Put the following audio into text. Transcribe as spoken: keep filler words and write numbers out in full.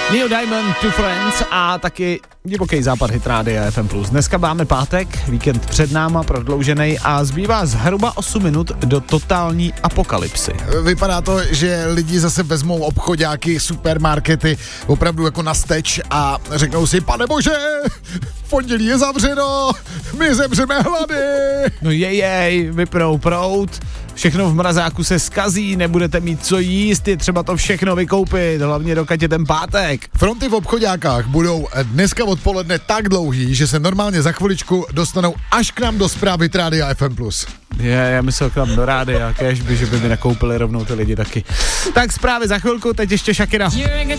Neil Diamond, Two Friends a taky divoký západ hit rádia F M plus. Dneska máme pátek, víkend před náma, prodloužený a zbývá zhruba osm minut do totální apokalypsy. Vypadá to, že lidi zase vezmou obchodáky, supermarkety opravdu jako na steč a řeknou si, pane bože, v pondělí je zavřeno, my zemřeme hlady. No jej, jej, vypnou proud, všechno v mrazáku se skazí, nebudete mít co jíst, je třeba to všechno vykoupit, hlavně dokud je ten pátek. Fronty v obchodákách budou dneska odpoledne tak dlouhý, že se normálně za chviličku dostanou až k nám do zprávy rádia F M plus. Je, já myslel k nám do rádia, kéž by, že by mi nakoupili rovnou ty lidi taky. Tak zprávy za chvilku, teď ještě Shakira.